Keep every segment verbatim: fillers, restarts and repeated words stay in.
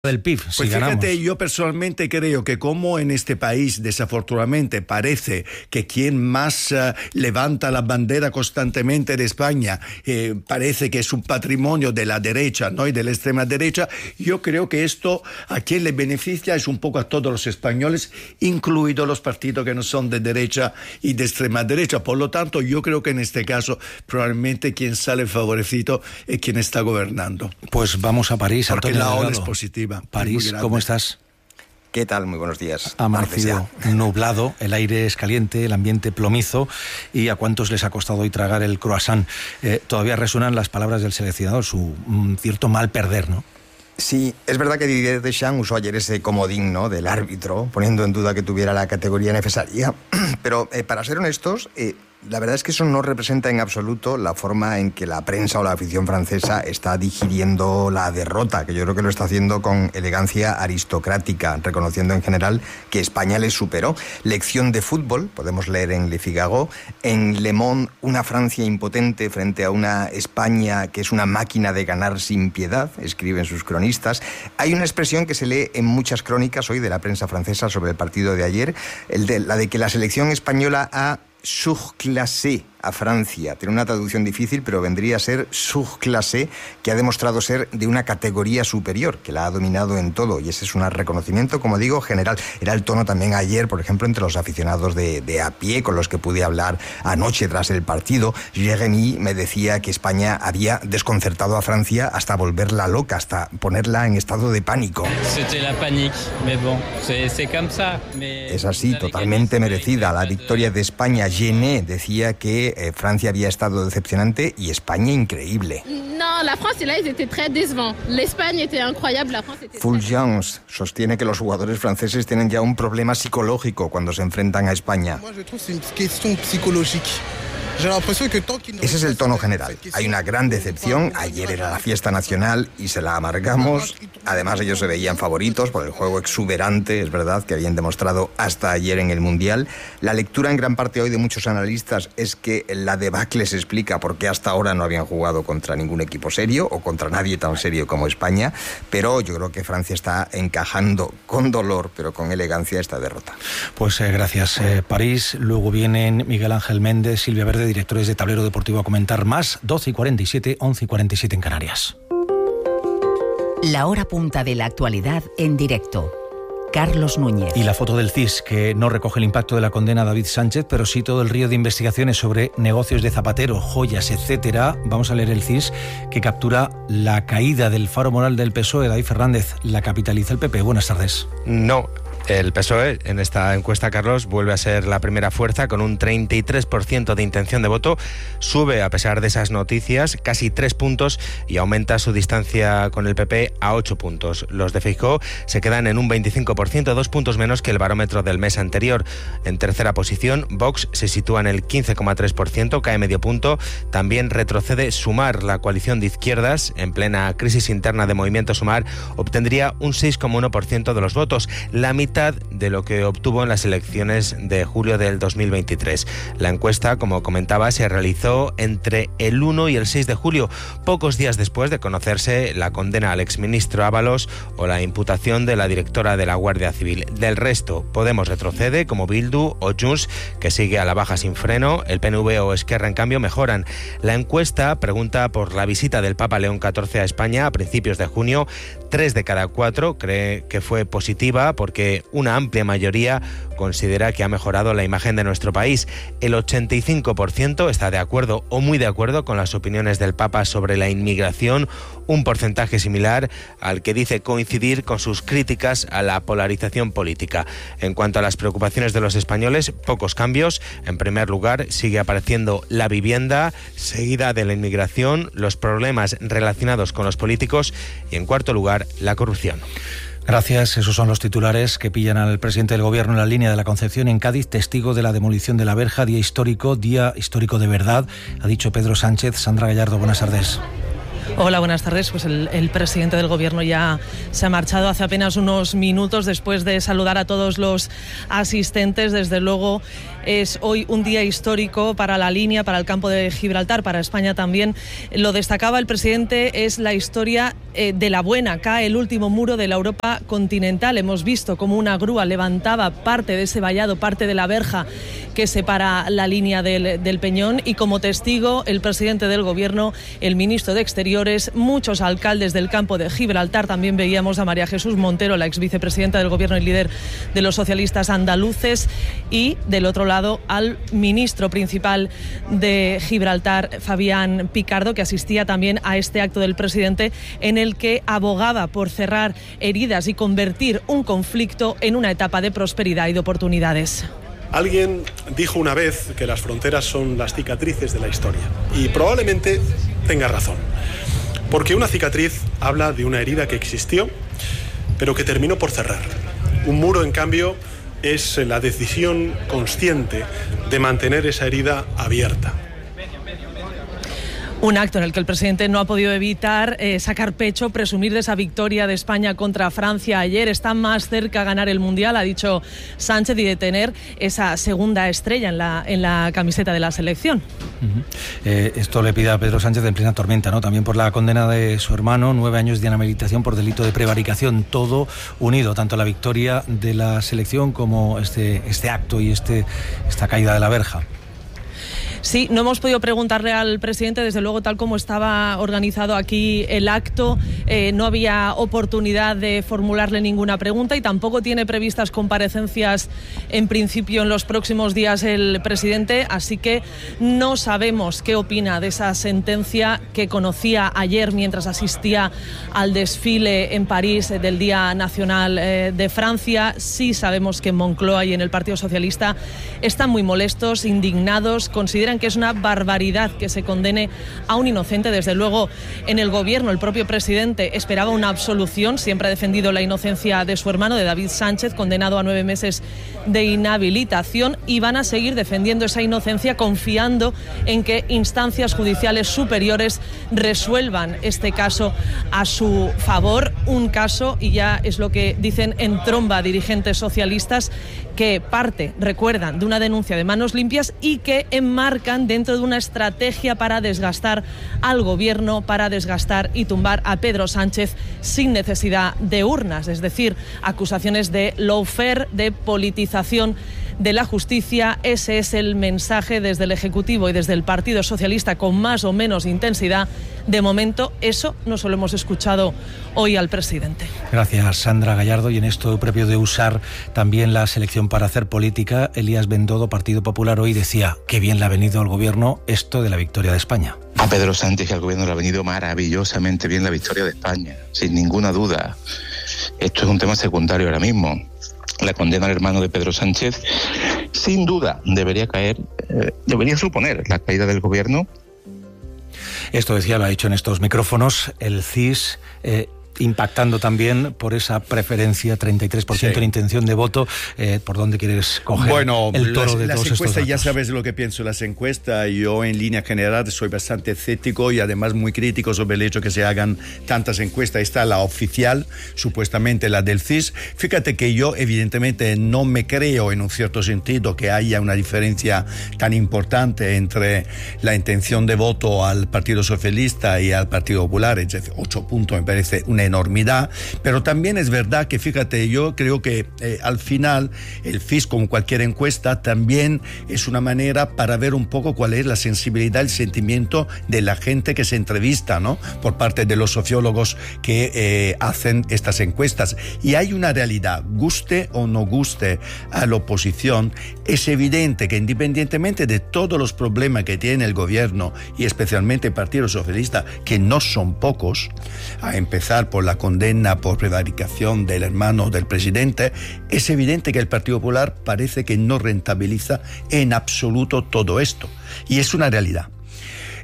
del P I B, pues si fíjate, ganamos. Yo personalmente creo que como en este país desafortunadamente parece que quien más uh, levanta la bandera constantemente de España eh, parece que es un patrimonio de la derecha, ¿no? Y de la extrema derecha, yo creo que esto a quien le beneficia es un poco a todos los españoles, incluidos los partidos que no son de derecha y de extrema derecha. Por lo tanto, yo creo que en este caso probablemente quien sale favorecido es quien está gobernando. Pues vamos a París, porque Antonio la ola Delgado. es positiva. París, ¿cómo estás? ¿Qué tal? Muy buenos días. Ha amanecido nublado, el aire es caliente, el ambiente plomizo, y a cuántos les ha costado hoy tragar el croissant. Eh, todavía resuenan las palabras del seleccionador, su un cierto mal perder, ¿no? Sí, es verdad que Didier Deschamps usó ayer ese comodín, ¿no?, del árbitro, poniendo en duda que tuviera la categoría necesaria. Pero, eh, para ser honestos, eh, la verdad es que eso no representa en absoluto la forma en que la prensa o la afición francesa está digiriendo la derrota, que yo creo que lo está haciendo con elegancia aristocrática, reconociendo en general que España les superó. Lección de fútbol, podemos leer en Le Figaro, en Le Monde, una Francia impotente frente a una España que es una máquina de ganar sin piedad, escriben sus cronistas. Hay una expresión que se lee en muchas crónicas hoy de la prensa francesa sobre el partido de ayer, el de, la de que la selección española ha surclassé a Francia. Tiene una traducción difícil, pero vendría a ser surclassé, que ha demostrado ser de una categoría superior, que la ha dominado en todo, y ese es un reconocimiento, como digo, general. Era el tono también ayer, por ejemplo, entre los aficionados de, de a pie, con los que pude hablar anoche tras el partido. Jérémy me decía que España había desconcertado a Francia hasta volverla loca, hasta ponerla en estado de pánico. Es así, totalmente merecida. La victoria de España. Gené decía que eh, Francia había estado decepcionante y España increíble. No, la France, là, ils étaient très décevants. L'Espagne était incroyable, la France était... Fulgence sostiene que los jugadores franceses tienen ya un problema psicológico cuando se enfrentan a España. Ese es el tono general. Hay una gran decepción. Ayer era la fiesta nacional y se la amargamos. Además, ellos se veían favoritos por el juego exuberante, es verdad, que habían demostrado hasta ayer en el Mundial. La lectura en gran parte hoy de muchos analistas es que la debacle se explica por qué hasta ahora no habían jugado contra ningún equipo serio o contra nadie tan serio como España. Pero yo creo que Francia está encajando con dolor, pero con elegancia, esta derrota. Pues eh, gracias, eh, París. Luego vienen Miguel Ángel Méndez, Silvia Verde, directores de Tablero Deportivo, a comentar más. Doce y cuarenta y siete, once y cuarenta y siete en Canarias. La hora punta de la actualidad en directo. Carlos Núñez. Y la foto del C I S, que no recoge el impacto de la condena a David Sánchez, pero sí todo el río de investigaciones sobre negocios de Zapatero, joyas, etcétera. Vamos a leer el C I S, que captura la caída del faro moral del P S O E. David Fernández, ¿la capitaliza el P P? Buenas tardes. No. El P S O E en esta encuesta, Carlos, vuelve a ser la primera fuerza con un treinta y tres por ciento de intención de voto. Sube, a pesar de esas noticias, casi tres puntos y aumenta su distancia con el P P a ocho puntos. Los de Feijóo se quedan en un veinticinco por ciento, dos puntos menos que el barómetro del mes anterior. En tercera posición, Vox se sitúa en el quince coma tres por ciento, cae medio punto. También retrocede Sumar, la coalición de izquierdas, en plena crisis interna de Movimiento Sumar, obtendría un seis coma uno por ciento de los votos, la mitad de lo que obtuvo en las elecciones de julio del dos mil veintitrés. La encuesta, como comentaba, se realizó entre el uno y el seis de julio, pocos días después de conocerse la condena al exministro Ábalos o la imputación de la directora de la Guardia Civil. Del resto, Podemos retrocede, como Bildu o Junts, que sigue a la baja sin freno. El P N V o Esquerra, en cambio, mejoran. La encuesta pregunta por la visita del Papa León catorce a España a principios de junio. Tres de cada cuatro cree que fue positiva porque una amplia mayoría considera que ha mejorado la imagen de nuestro país. El ochenta y cinco por ciento está de acuerdo o muy de acuerdo con las opiniones del Papa sobre la inmigración, un porcentaje similar al que dice coincidir con sus críticas a la polarización política. En cuanto a las preocupaciones de los españoles, pocos cambios. En primer lugar, sigue apareciendo la vivienda, seguida de la inmigración, los problemas relacionados con los políticos y, en cuarto lugar, la corrupción. Gracias. Esos son los titulares que pillan al presidente del Gobierno en la línea de la Concepción, en Cádiz, testigo de la demolición de la verja. Día histórico, día histórico de verdad, ha dicho Pedro Sánchez. Sandra Gallardo, buenas tardes. Hola, buenas tardes. Pues el, el presidente del Gobierno ya se ha marchado hace apenas unos minutos después de saludar a todos los asistentes. Desde luego es hoy un día histórico para la línea, para el campo de Gibraltar, para España también. Lo destacaba el presidente, es la historia eh, de la buena. Cae el último muro de la Europa continental. Hemos visto cómo una grúa levantaba parte de ese vallado, parte de la verja que separa la línea del, del Peñón, y como testigo el presidente del Gobierno, el ministro de Exteriores, muchos alcaldes del campo de Gibraltar. También veíamos a María Jesús Montero, la exvicepresidenta del Gobierno y líder de los socialistas andaluces, y del otro lado al ministro principal de Gibraltar, Fabián Picardo, que asistía también a este acto del presidente en el que abogaba por cerrar heridas y convertir un conflicto en una etapa de prosperidad y de oportunidades. Alguien dijo una vez que las fronteras son las cicatrices de la historia, y probablemente tenga razón, porque una cicatriz habla de una herida que existió, pero que terminó por cerrar. Un muro, en cambio, es la decisión consciente de mantener esa herida abierta. Un acto en el que el presidente no ha podido evitar eh, sacar pecho, presumir de esa victoria de España contra Francia ayer. Está más cerca a ganar el Mundial, ha dicho Sánchez, y de tener esa segunda estrella en la, en la camiseta de la selección. Uh-huh. Eh, esto le pide a Pedro Sánchez en plena tormenta, ¿no? También por la condena de su hermano, nueve años de inhabilitación por delito de prevaricación. Todo unido, tanto la victoria de la selección como este, este acto y este, esta caída de la verja. Sí, no hemos podido preguntarle al presidente, desde luego, tal como estaba organizado aquí el acto, eh, no había oportunidad de formularle ninguna pregunta, y tampoco tiene previstas comparecencias en principio en los próximos días el presidente, así que no sabemos qué opina de esa sentencia que conocía ayer mientras asistía al desfile en París del Día Nacional eh, de Francia. Sí sabemos que en Moncloa y en el Partido Socialista están muy molestos, indignados, consideran que es una barbaridad que se condene a un inocente. Desde luego, en el Gobierno, el propio presidente esperaba una absolución. Siempre ha defendido la inocencia de su hermano, de David Sánchez, condenado a nueve meses de inhabilitación, y van a seguir defendiendo esa inocencia, confiando en que instancias judiciales superiores resuelvan este caso a su favor. Un caso, y ya es lo que dicen en tromba dirigentes socialistas, que parte, recuerdan, de una denuncia de manos limpias y que enmarcan dentro de una estrategia para desgastar al Gobierno, para desgastar y tumbar a Pedro Sánchez sin necesidad de urnas. Es decir, acusaciones de lawfare, de politización de la justicia. Ese es el mensaje desde el Ejecutivo y desde el Partido Socialista, con más o menos intensidad. De momento, eso no se lo hemos escuchado hoy al presidente. Gracias, Sandra Gallardo. Y en esto propio de usar también la selección para hacer política, Elías Bendodo, Partido Popular, hoy decía que bien le ha venido al Gobierno esto de la victoria de España. A Pedro Sánchez y al Gobierno le ha venido maravillosamente bien la victoria de España, sin ninguna duda. Esto es un tema secundario ahora mismo. La condena al hermano de Pedro Sánchez, sin duda, debería caer, eh, debería suponer la caída del Gobierno. Esto decía, lo ha dicho en estos micrófonos, el C I S, eh, impactando también por esa preferencia, treinta y tres por ciento sí. de intención de voto. Eh, ¿Por dónde quieres coger bueno, el toro las, de las todos estos encuestas, datos? ya sabes lo que pienso de las encuestas. Yo, en línea general, soy bastante escéptico y además muy crítico sobre el hecho que se hagan tantas encuestas. Está la oficial, supuestamente la del C I S. Fíjate que yo, evidentemente, no me creo, en un cierto sentido, que haya una diferencia tan importante entre la intención de voto al Partido Socialista y al Partido Popular. Es decir, ocho puntos me parece una enormidad, pero también es verdad que, fíjate, yo creo que eh, al final el C I S, como cualquier encuesta, también es una manera para ver un poco cuál es la sensibilidad, el sentimiento de la gente que se entrevista, ¿no?, por parte de los sociólogos que eh, hacen estas encuestas. Y hay una realidad, guste o no guste a la oposición, es evidente que independientemente de todos los problemas que tiene el gobierno y especialmente el Partido Socialista, que no son pocos, a empezar por la condena por prevaricación del hermano del presidente, es evidente que el Partido Popular parece que no rentabiliza en absoluto todo esto. Y es una realidad.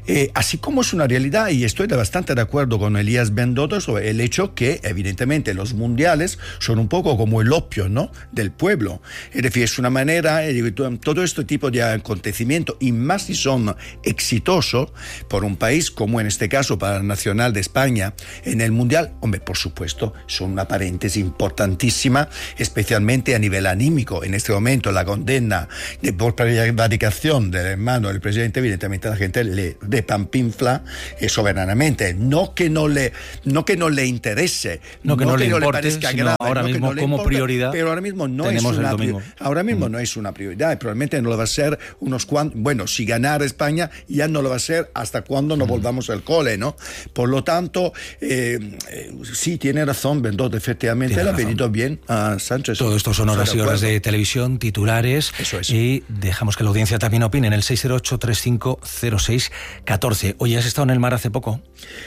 Eh, así como es una realidad, y estoy bastante de acuerdo con Elías Bendodo sobre el hecho que evidentemente los mundiales son un poco como el opio, ¿no?, del pueblo. Es decir, es una manera, eh, todo este tipo de acontecimientos, y más si son exitosos por un país como en este caso para el Nacional de España en el mundial, hombre, por supuesto, son una paréntesis importantísima, especialmente a nivel anímico. En este momento la condena de por prevaricación del hermano del presidente, evidentemente a la gente le de pampinfla eh, soberanamente, no que no le no que no le interese, no, no que no, no le, le importe, le parezca sino grave, ahora no mismo no como importe, prioridad, pero ahora mismo no es una ahora mismo mm. no es una prioridad, y probablemente no lo va a ser unos cuantos, bueno, si ganar España ya no lo va a ser hasta cuando nos mm. volvamos al cole, ¿no? Por lo tanto, eh, eh, sí, tiene razón Bendodo, efectivamente tiene le razón. Ha venido bien a Sánchez. Todo esto son horas y horas de televisión, titulares. Eso es. Y dejamos que la audiencia también opine en el seis cero ocho, tres cinco cero seis uno cuatro. Oye, ¿has estado en el mar hace poco?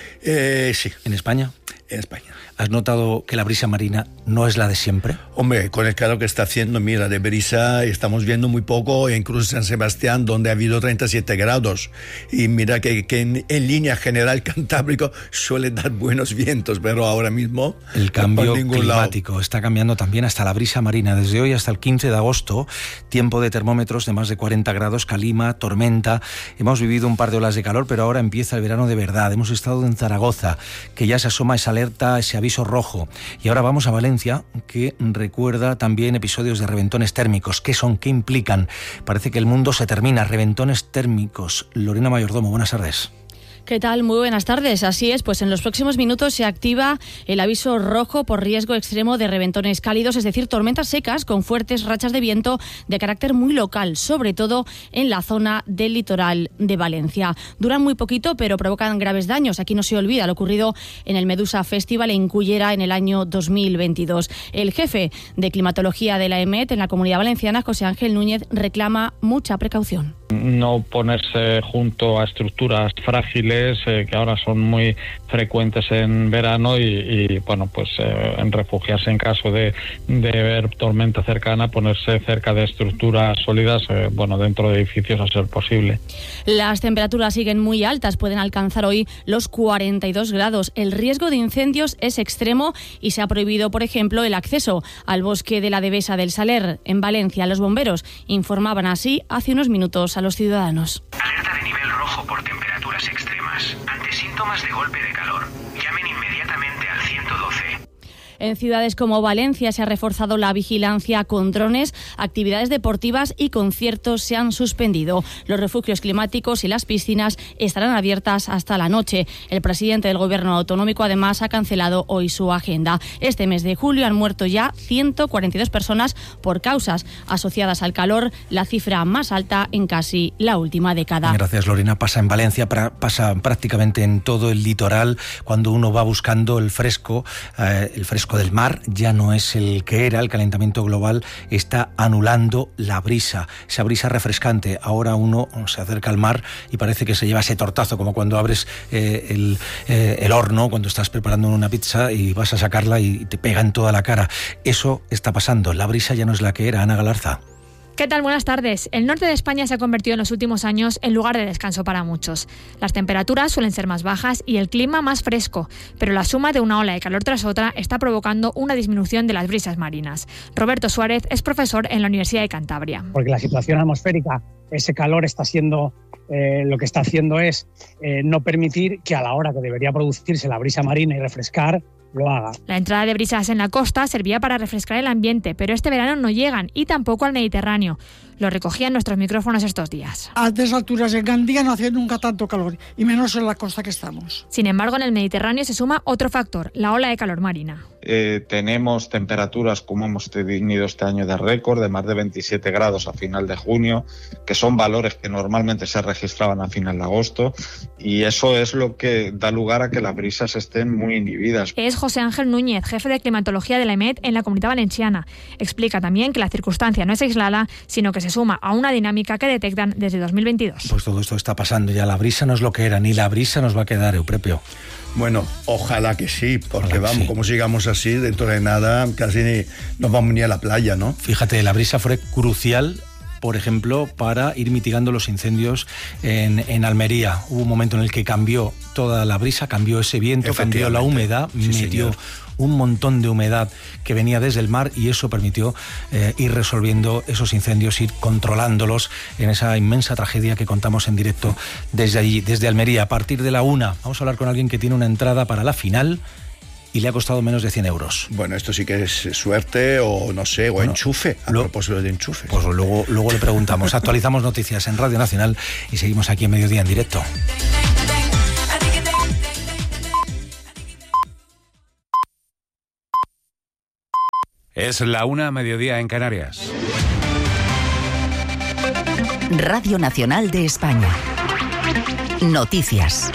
Eh, sí. ¿En España? En España. ¿Has notado que la brisa marina no es la de siempre? Hombre, con el calor que está haciendo, mira, de brisa estamos viendo muy poco, incluso San Sebastián, donde ha habido treinta y siete grados. Y mira que, que en, en línea general Cantábrico suele dar buenos vientos, pero ahora mismo... El cambio climático lado. Está cambiando también hasta la brisa marina. Desde hoy hasta el quince de agosto, tiempo de termómetros de más de cuarenta grados, calima, tormenta. Hemos vivido un par de olas de calor, pero ahora empieza el verano de verdad. Hemos estado en Zaragoza, que ya se asoma esa alerta, ese aviso rojo. Y ahora vamos a Valencia, que recuerda también episodios de reventones térmicos. ¿Qué son? ¿Qué implican? Parece que el mundo se termina. Reventones térmicos. Lorena Mayordomo, buenas tardes. ¿Qué tal? Muy buenas tardes. Así es, pues en los próximos minutos se activa el aviso rojo por riesgo extremo de reventones cálidos, es decir, tormentas secas con fuertes rachas de viento de carácter muy local, sobre todo en la zona del litoral de Valencia. Duran muy poquito, pero provocan graves daños. Aquí no se olvida lo ocurrido en el Medusa Festival en Cullera en el año dos mil veintidós. El jefe de climatología de la EMET en la Comunidad Valenciana, José Ángel Núñez, reclama mucha precaución. No ponerse junto a estructuras frágiles eh, que ahora son muy frecuentes en verano y, y bueno, pues eh, en refugiarse en caso de, de ver tormenta cercana, ponerse cerca de estructuras sólidas, eh, bueno, dentro de edificios a ser posible. Las temperaturas siguen muy altas, pueden alcanzar hoy los cuarenta y dos grados. El riesgo de incendios es extremo y se ha prohibido, por ejemplo, el acceso al bosque de la Devesa del Saler en Valencia. Los bomberos informaban así hace unos minutos a los ciudadanos. Alerta de nivel rojo por temperaturas extremas. Ante síntomas de golpe de calor, llamen inmediatamente al ciento doce. En ciudades como Valencia se ha reforzado la vigilancia con drones, actividades deportivas y conciertos se han suspendido. Los refugios climáticos y las piscinas estarán abiertas hasta la noche. El presidente del Gobierno autonómico además ha cancelado hoy su agenda. Este mes de julio han muerto ya ciento cuarenta y dos personas por causas asociadas al calor, la cifra más alta en casi la última década. Gracias, Lorena. Pasa en Valencia, pasa prácticamente en todo el litoral. Cuando uno va buscando el fresco, eh, el fresco del mar ya no es el que era. El calentamiento global está anulando la brisa, esa brisa refrescante. Ahora uno se acerca al mar y parece que se lleva ese tortazo, como cuando abres eh, el, eh, el horno, cuando estás preparando una pizza y vas a sacarla y te pega en toda la cara. Eso está pasando. La brisa ya no es la que era. Ana Galarza. ¿Qué tal? Buenas tardes. El norte de España se ha convertido en los últimos años en lugar de descanso para muchos. Las temperaturas suelen ser más bajas y el clima más fresco, pero la suma de una ola de calor tras otra está provocando una disminución de las brisas marinas. Roberto Suárez es profesor en la Universidad de Cantabria. Porque la situación atmosférica, ese calor está siendo, eh, lo que está haciendo es eh, no permitir que a la hora que debería producirse la brisa marina y refrescar, lo haga. La entrada de brisas en la costa servía para refrescar el ambiente, pero este verano no llegan y tampoco al Mediterráneo. Lo recogían nuestros micrófonos estos días. A altas alturas en Gandía no hace nunca tanto calor, y menos en la costa que estamos. Sin embargo, en el Mediterráneo se suma otro factor, la ola de calor marina. Eh, tenemos temperaturas, como hemos tenido este año de récord, de más de veintisiete grados a final de junio, que son valores que normalmente se registraban a final de agosto, y eso es lo que da lugar a que las brisas estén muy inhibidas. Es José Ángel Núñez, jefe de climatología de la EMET en la Comunidad Valenciana. Explica también que la circunstancia no es aislada, sino que se suma a una dinámica que detectan desde dos mil veintidós. Pues todo esto está pasando ya. La brisa no es lo que era, ni la brisa nos va a quedar, Euprepio. Bueno, ojalá que sí, porque ojalá vamos, sí. Como sigamos así, dentro de nada casi ni nos vamos ni a la playa, ¿no? Fíjate, la brisa fue crucial por ejemplo, para ir mitigando los incendios en, en Almería. Hubo un momento en el que cambió toda la brisa, cambió ese viento, cambió la humedad, sí, metió... Señor. un montón de humedad que venía desde el mar y eso permitió eh, ir resolviendo esos incendios, ir controlándolos en esa inmensa tragedia que contamos en directo desde allí, desde Almería. A partir de la una vamos a hablar con alguien que tiene una entrada para la final y le ha costado menos de cien euros. Bueno, esto sí que es suerte o no sé, o bueno, enchufe, a lo, propósito de enchufe. Pues luego, luego le preguntamos. Actualizamos noticias en Radio Nacional y seguimos aquí en Mediodía en directo. Es la una, mediodía en Canarias. Radio Nacional de España. Noticias.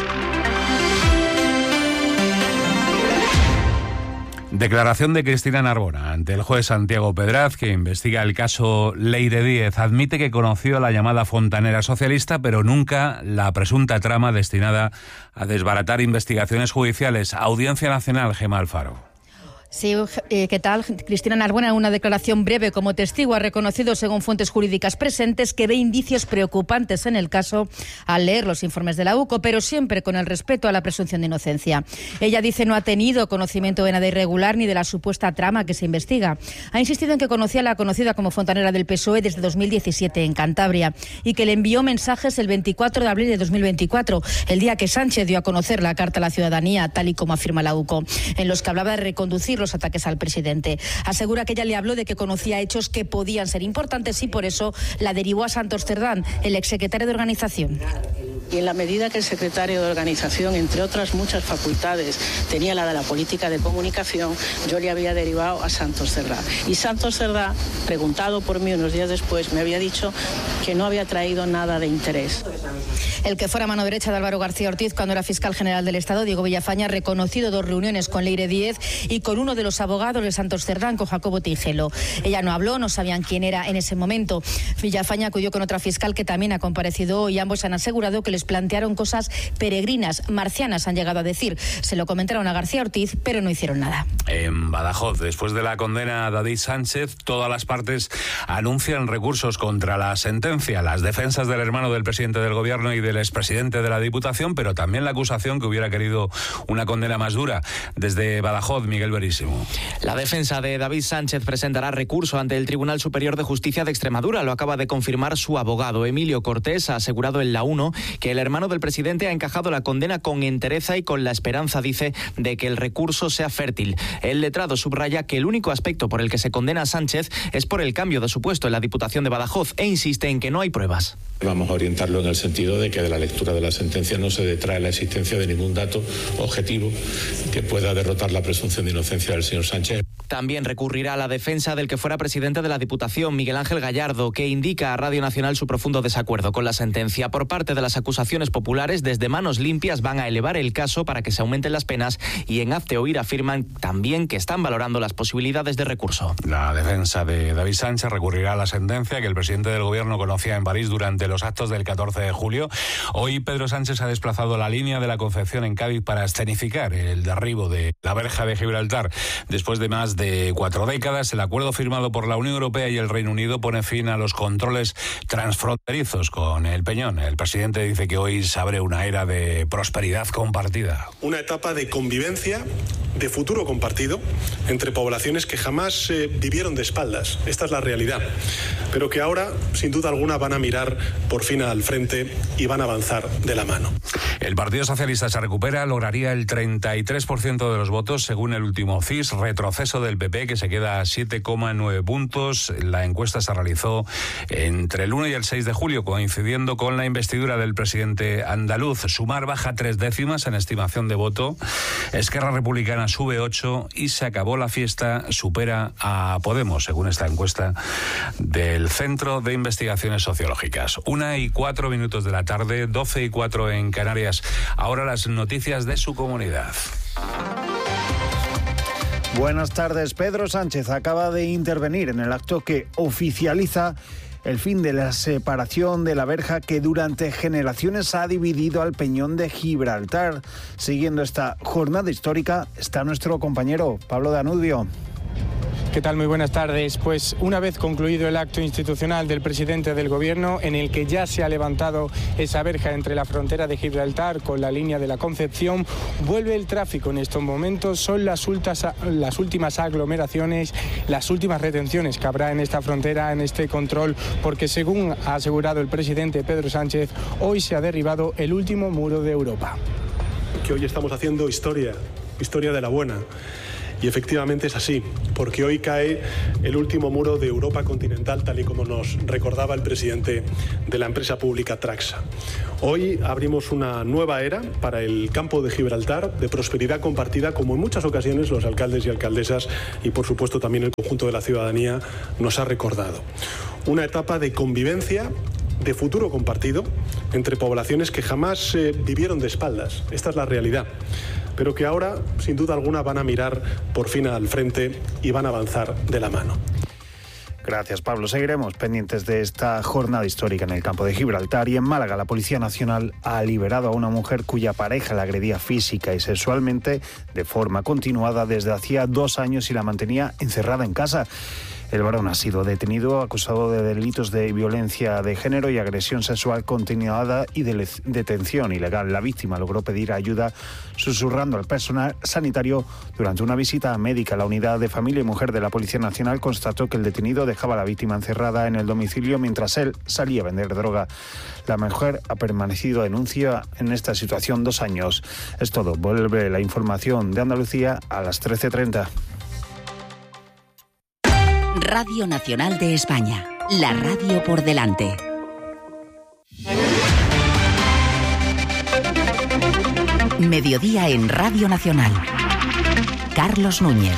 Declaración de Cristina Narbona ante el juez Santiago Pedraz, que investiga el caso Leire Díez. Admite que conoció la llamada fontanera socialista, pero nunca la presunta trama destinada a desbaratar investigaciones judiciales. Audiencia Nacional, Gemma Alfaro. Sí, eh, ¿qué tal? Cristina Narbona, en una declaración breve como testigo, ha reconocido, según fuentes jurídicas presentes, que ve indicios preocupantes en el caso al leer los informes de la U C O, pero siempre con el respeto a la presunción de inocencia. Ella dice no ha tenido conocimiento de nada irregular ni de la supuesta trama que se investiga. Ha insistido en que conocía a la conocida como fontanera del P S O E desde dos mil diecisiete en Cantabria y que le envió mensajes el veinticuatro de abril de dos mil veinticuatro, el día que Sánchez dio a conocer la carta a la ciudadanía, tal y como afirma la U C O, en los que hablaba de reconducir los ataques al presidente. Asegura que ella le habló de que conocía hechos que podían ser importantes y por eso la derivó a Santos Cerdán, el exsecretario de organización. Y en la medida que el secretario de organización, entre otras muchas facultades, tenía la de la política de comunicación, yo le había derivado a Santos Cerdá. Y Santos Cerdá, preguntado por mí unos días después, me había dicho que no había traído nada de interés. El que fuera mano derecha de Álvaro García Ortiz cuando era fiscal general del Estado, Diego Villafaña, ha reconocido dos reuniones con Leire Díez y con uno de los abogados de Santos Cerdán, con Jacobo Tingelo. Ella no habló, no sabían quién era en ese momento. Villafaña acudió con otra fiscal que también ha comparecido hoy. Ambos han asegurado que les plantearon cosas peregrinas, marcianas, han llegado a decir. Se lo comentaron a García Ortiz, pero no hicieron nada. En Badajoz, después de la condena a David Sánchez, todas las partes anuncian recursos contra la sentencia. Las defensas del hermano del presidente del gobierno y del expresidente de la Diputación, pero también la acusación que hubiera querido una condena más dura. Desde Badajoz, Miguel Verísimo. La defensa de David Sánchez presentará recurso ante el Tribunal Superior de Justicia de Extremadura. Lo acaba de confirmar su abogado, Emilio Cortés. Ha asegurado en La Uno que el hermano del presidente ha encajado la condena con entereza y con la esperanza, dice, de que el recurso sea fértil. El letrado subraya que el único aspecto por el que se condena a Sánchez es por el cambio de su puesto en la Diputación de Badajoz e insiste en que no hay pruebas. Vamos a orientarlo en el sentido de que de la lectura de la sentencia no se detrae la existencia de ningún dato objetivo que pueda derrotar la presunción de inocencia del señor Sánchez. También recurrirá a la defensa del que fuera presidente de la Diputación, Miguel Ángel Gallardo, que indica a Radio Nacional su profundo desacuerdo con la sentencia. Por parte de las acusaciones populares, desde Manos Limpias van a elevar el caso para que se aumenten las penas y en Hazte Oír afirman también que están valorando las posibilidades de recurso. La defensa de David Sánchez recurrirá a la sentencia que el presidente del gobierno conocía en París durante los actos del catorce de julio. Hoy Pedro Sánchez ha desplazado la línea de la Concepción en Cádiz para escenificar el derribo de la verja de Gibraltar. Después de más de cuatro décadas, el acuerdo firmado por la Unión Europea y el Reino Unido pone fin a los controles transfronterizos con el Peñón. El presidente dice que hoy se abre una era de prosperidad compartida. Una etapa de convivencia, de futuro compartido, entre poblaciones que jamás eh, vivieron de espaldas. Esta es la realidad. Pero que ahora, sin duda alguna, van a mirar por fin al frente y van a avanzar de la mano. El Partido Socialista se recupera, lograría el treinta y tres por ciento de los votos según el último C I S, retroceso del P P que se queda a siete coma nueve puntos. La encuesta se realizó entre el uno y el seis de julio, coincidiendo con la investidura del presidente andaluz. Sumar baja tres décimas en estimación de voto. Esquerra Republicana sube ocho y se acabó la fiesta, supera a Podemos, según esta encuesta del Centro de Investigaciones Sociológicas. Una y cuatro minutos de la tarde, doce y cuatro en Canarias. Ahora las noticias de su comunidad. Buenas tardes. Pedro Sánchez acaba de intervenir en el acto que oficializa el fin de la separación de la verja que durante generaciones ha dividido al Peñón de Gibraltar. Siguiendo esta jornada histórica está nuestro compañero Pablo Danubio. ¿Qué tal? Muy buenas tardes. Pues una vez concluido el acto institucional del presidente del Gobierno, en el que ya se ha levantado esa verja entre la frontera de Gibraltar con la línea de la Concepción, vuelve el tráfico en estos momentos. Son las, ultas, las últimas aglomeraciones, las últimas retenciones que habrá en esta frontera, en este control, porque según ha asegurado el presidente Pedro Sánchez, hoy se ha derribado el último muro de Europa. Que hoy estamos haciendo historia, historia de la buena. Y efectivamente es así, porque hoy cae el último muro de Europa continental, tal y como nos recordaba el presidente de la empresa pública Traxa. Hoy abrimos una nueva era para el campo de Gibraltar, de prosperidad compartida, como en muchas ocasiones los alcaldes y alcaldesas y por supuesto también el conjunto de la ciudadanía nos ha recordado. Una etapa de convivencia, de futuro compartido entre poblaciones que jamás eh, vivieron de espaldas. Esta es la realidad, pero que ahora, sin duda alguna, van a mirar por fin al frente y van a avanzar de la mano. Gracias, Pablo. Seguiremos pendientes de esta jornada histórica en el campo de Gibraltar. Y en Málaga, la Policía Nacional ha liberado a una mujer cuya pareja la agredía física y sexualmente de forma continuada desde hacía dos años y la mantenía encerrada en casa. El varón ha sido detenido acusado de delitos de violencia de género y agresión sexual continuada y de detención ilegal. La víctima logró pedir ayuda susurrando al personal sanitario durante una visita médica. La unidad de familia y mujer de la Policía Nacional constató que el detenido dejaba a la víctima encerrada en el domicilio mientras él salía a vender droga. La mujer ha permanecido denuncia en esta situación dos años. Es todo. Vuelve la información de Andalucía a las trece treinta. Radio Nacional de España, la radio por delante. Mediodía en Radio Nacional. Carlos Núñez.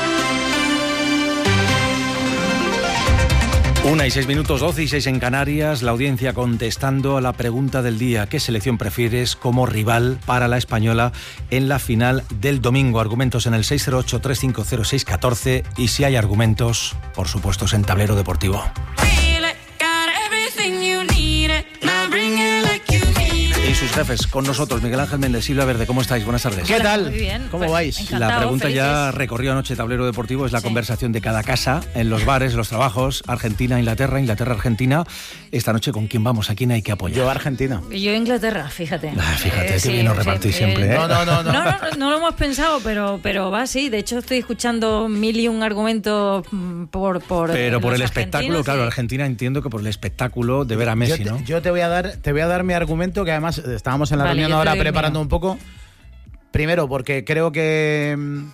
Una y seis minutos, doce y seis en Canarias, la audiencia contestando a la pregunta del día: ¿qué selección prefieres como rival para la española en la final del domingo? Argumentos en el seis cero ocho, tres cinco cero, seis uno cuatro y si hay argumentos, por supuesto, en Tablero Deportivo. Y sus jefes con nosotros, Miguel Ángel Méndez, Silvia Verde, ¿cómo estáis? Buenas tardes. ¿Qué tal? Muy bien. ¿Cómo Pues, vais? encantado, La pregunta felices. ya recorrió anoche Tablero Deportivo, es la Sí. conversación de cada casa, en los bares, los trabajos, Argentina, Inglaterra, Inglaterra, Argentina. Esta noche, ¿con quién vamos? ¿A quién hay que apoyar? Yo Argentina. Yo Inglaterra, fíjate. Ah, fíjate, Eh, qué sí, bien nos sí, repartís eh, siempre, ¿eh? No, no, no, no. No, no, no lo hemos pensado, pero, pero va así. De hecho, estoy escuchando mil y un argumentos mm, por, por Pero por los el espectáculo, argentinos, claro, y- Argentina entiendo que por el espectáculo de ver a Yo Messi, te, ¿no? yo te voy a dar, te voy a dar mi argumento, que además estábamos en la Vale, reunión yo te ahora doy el preparando mío. un poco. Primero, porque creo que mm,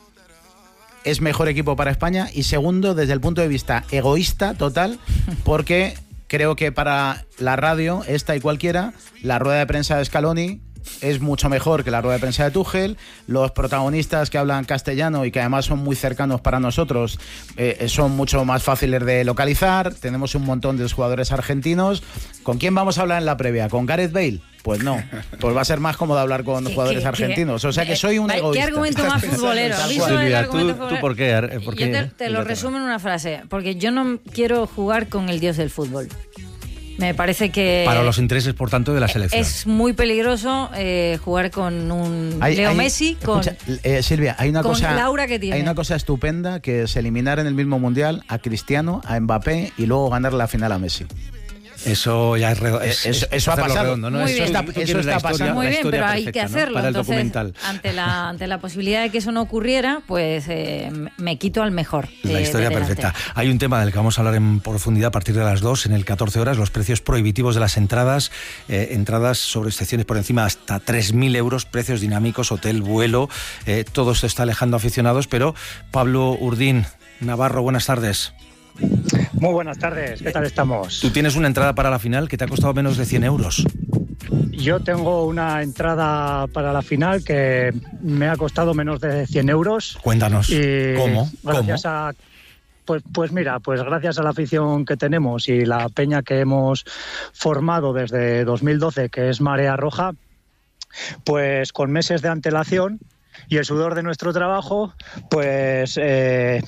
es mejor equipo para España. Y segundo, desde el punto de vista egoísta total, porque creo que para la radio, esta y cualquiera, la rueda de prensa de Scaloni es mucho mejor que la rueda de prensa de Tuchel. Los protagonistas que hablan castellano y que además son muy cercanos para nosotros eh, son mucho más fáciles de localizar. Tenemos un montón de jugadores argentinos. ¿Con quién vamos a hablar en la previa? ¿Con Gareth Bale? Pues no, pues va a ser más cómodo hablar con ¿Qué- jugadores qué- argentinos. O sea que qué- soy un ¿Qué egoísta. argumento más futbolero? ¿Has visto el Silvia, argumento ¿tú, futbolero? ¿tú por qué? Ar- ¿Por Yo qué te, te lo Inglaterra? resumo en una frase, porque yo no quiero jugar con el dios del fútbol. Me parece que Para los intereses, por tanto, de la selección. es muy peligroso eh, jugar con un Hay- Leo hay- Messi, con, escucha, eh, Silvia, hay una con cosa, Laura que tiene. hay una cosa estupenda, que es eliminar en el mismo mundial a Cristiano, a Mbappé y luego ganar la final a Messi. Eso ya es, redo- es- Eh, eso- es eso ha hacerlo pasado. redondo, ¿no? Muy Eso bien. está, Tú tú quieres quieres la la historia- historia, Muy la bien, historia pero hay perfecta, que ¿no? hacerlo. Para el Entonces, documental. ante la ante la posibilidad de que eso no ocurriera, pues eh, me quito al mejor. La eh, historia de delante. perfecta. Hay un tema del que vamos a hablar en profundidad a partir de las dos, en el catorce horas, los precios prohibitivos de las entradas, eh, entradas sobre excepciones por encima hasta tres mil euros, precios dinámicos, hotel, vuelo, eh, todo esto está alejando aficionados, pero Pablo Urdín, Navarro, buenas tardes. Muy buenas tardes, ¿qué tal estamos? Tú tienes una entrada para la final que te ha costado menos de cien euros. Yo tengo una entrada para la final que me ha costado menos de cien euros. Cuéntanos, Y ¿cómo? Gracias ¿Cómo? a Pues, pues mira, pues gracias a la afición que tenemos y la peña que hemos formado desde dos mil doce, que es Marea Roja, pues con meses de antelación y el sudor de nuestro trabajo, pues eh,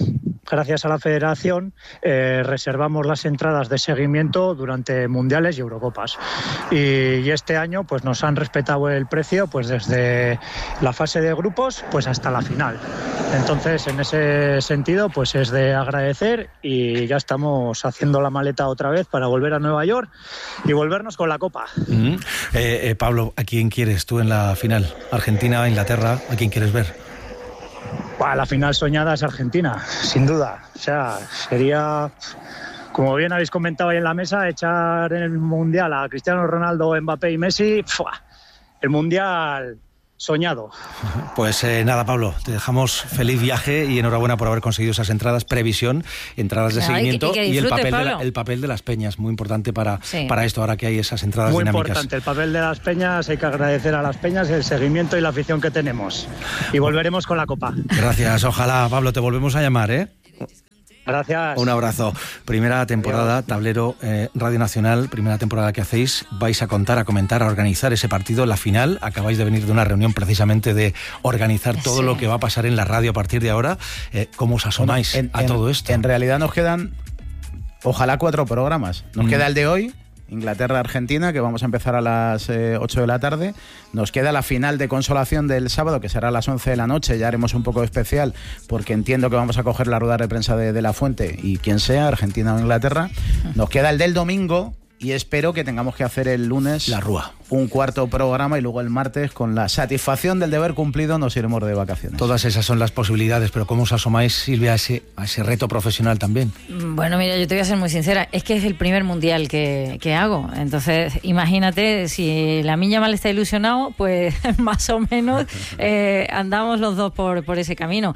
gracias a la Federación, eh, reservamos las entradas de seguimiento durante Mundiales y Eurocopas. Y, y este año pues nos han respetado el precio pues desde la fase de grupos pues hasta la final. Entonces, en ese sentido, pues es de agradecer y ya estamos haciendo la maleta otra vez para volver a Nueva York y volvernos con la Copa. Mm-hmm. eh, eh, Pablo, ¿a quién quieres tú en la final? ¿Argentina, Inglaterra? ¿A quién quieres ver? Bah, la final soñada es Argentina, sin duda. O sea, sería, como bien habéis comentado ahí en la mesa, echar en el Mundial a Cristiano Ronaldo, Mbappé y Messi. ¡Fua! El Mundial soñado. Pues eh, nada, Pablo, te dejamos feliz viaje y enhorabuena por haber conseguido esas entradas previsión, entradas de Ay, seguimiento que, que y el papel, Pablo. de la, el papel de las peñas, muy importante para, sí. para esto, ahora que hay esas entradas Muy dinámicas. importante, el papel de las peñas, hay que agradecer a las peñas el seguimiento y la afición que tenemos. Y volveremos con la Copa. Gracias, ojalá, Pablo, te volvemos a llamar, ¿eh? Gracias. Un abrazo. Primera temporada, Tablero eh, Radio Nacional, primera temporada que hacéis. Vais a contar, a comentar, a organizar ese partido, la final. Acabáis de venir de una reunión precisamente de organizar todo Sí. lo que va a pasar en la radio a partir de ahora. Eh, ¿Cómo os asomáis Bueno, en, a en, todo esto? En realidad nos quedan, ojalá, cuatro programas. Nos Mm. queda el de hoy, Inglaterra-Argentina, que vamos a empezar a las eh, ocho de la tarde. Nos queda la final de consolación del sábado, que será a las once de la noche. Ya haremos un poco especial, porque entiendo que vamos a coger la rueda de prensa de, de La Fuente y quien sea, Argentina o Inglaterra. Nos queda el del domingo y espero que tengamos que hacer el lunes la rúa, un cuarto programa, y luego el martes, con la satisfacción del deber cumplido, nos iremos de vacaciones. Todas esas son las posibilidades, pero ¿cómo os asomáis, Silvia, a ese, a ese reto profesional también? Bueno, mira, yo te voy a ser muy sincera, es que es el primer mundial que, que hago, entonces imagínate, si la miña mal está ilusionado, pues más o menos eh, andamos los dos por, por ese camino.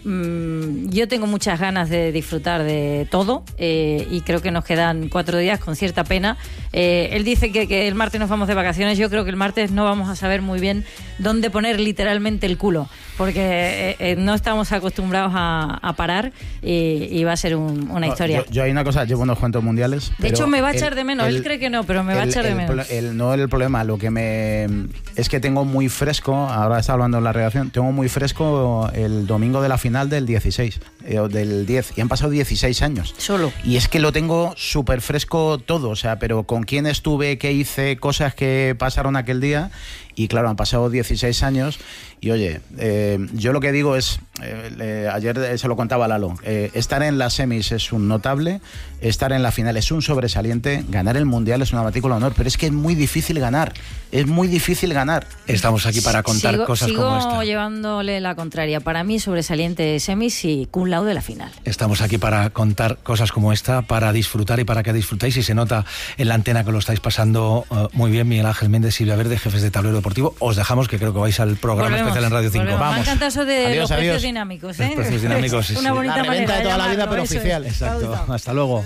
Mm, yo tengo muchas ganas de disfrutar de todo eh, y creo que nos quedan cuatro días con cierta pena. Eh, él dice que, que el martes nos vamos de vacaciones. Yo creo que el martes no vamos a saber muy bien dónde poner literalmente el culo, porque eh, eh, no estamos acostumbrados a, a parar y, y va a ser un, una historia. Yo, yo hay una cosa, llevo unos cuantos mundiales. De pero hecho, me va a el- echar de menos. el- Él cree que no, pero me va a el- echar de el menos. pro- el- no el problema, lo que me es que tengo muy fresco, ahora está hablando en la redacción, tengo muy fresco el domingo de la final del dieciséis, eh, o del diez, y han pasado dieciséis años. Solo. Y es que lo tengo súper fresco todo, o sea, pero con quién estuve, qué hice, cosas que pasaron aquel día. Y claro, han pasado dieciséis años y oye, eh, yo lo que digo es, eh, eh, ayer eh, se lo contaba a Lalo, eh, estar en las semis es un notable, estar en la final es un sobresaliente, ganar el Mundial es una matrícula de honor, pero es que es muy difícil ganar, es muy difícil ganar. Estamos aquí para contar sigo, cosas sigo como esta. llevándole la contraria. Para mí, sobresaliente semis y cum laude la final. Estamos aquí para contar cosas como esta, para disfrutar y para que disfrutéis. Y se nota en la antena que lo estáis pasando uh, muy bien. Miguel Ángel Méndez, Silvia Verde, jefes de Tablero Deportivo. Os dejamos, que creo que vais al programa Volvemos, especial en Radio cinco. volvemos. Me ha Vamos. encantado eso de Adiós, los precios adiós. dinámicos. ¿eh? Los precios dinámicos, sí, Una sí. bonita La reventa manera de toda la vida, llamarlo, pero eso es. oficial. Exacto. Hasta luego.